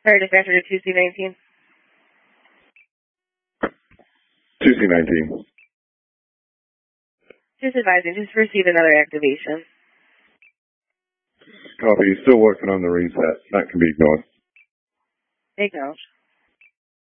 Sorry, dispatcher to 2C19. 2C19. Just advising, just received another activation. Copy. Still working on the reset. That can be ignored. Acknowledged.